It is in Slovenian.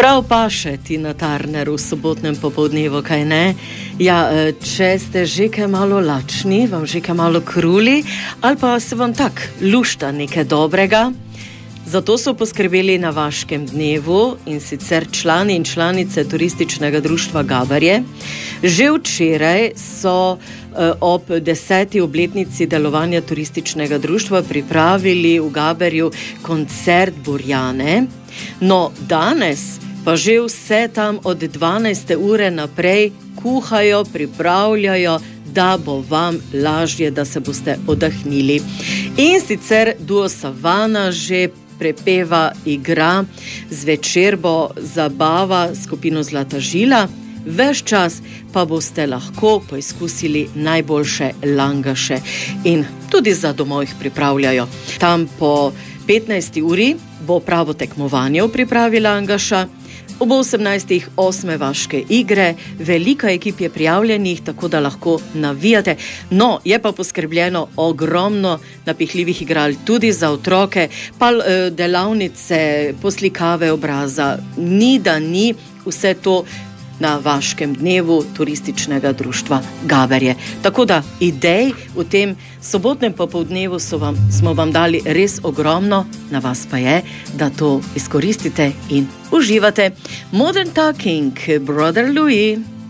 Prav paše Tina Turner v sobotnem popoldnevu, kaj ne? Ja, če ste že kaj malo lačni, vam že kaj malo kruli, ali pa se vam tak lušta nekaj dobrega, zato so poskrbeli na vaškem dnevu, in sicer člani in članice turističnega društva Gabarje. Že včeraj so ob 10. obletnici delovanja turističnega društva pripravili v Gabarju koncert Burjane. No, danes pa že vse tam od 12. ure naprej kuhajo, pripravljajo, da bo vam lažje, da se boste oddahnili. In sicer duo Savana že prepeva, igra, zvečer bo zabava skupino Zlata žila, ves čas pa boste lahko poizkusili najboljše langaše in tudi za domov jih pripravljajo. Tam po 15. uri bo pravo tekmovanje v pripravi langaša, ob 18. 8 vaške igre, velika ekip je prijavljenih, tako da lahko navijate. No, je pa poskrbljeno ogromno napihljivih igral tudi za otroke, pa delavnice, poslikave obraza, ni da ni, vse to na vaškem dnevu turističnega društva Gabarje. Tako da idej v tem sobotnem popoldnevu smo vam dali res ogromno, na vas pa je, da to izkoristite in uživate. Modern Talking, Brother Louis.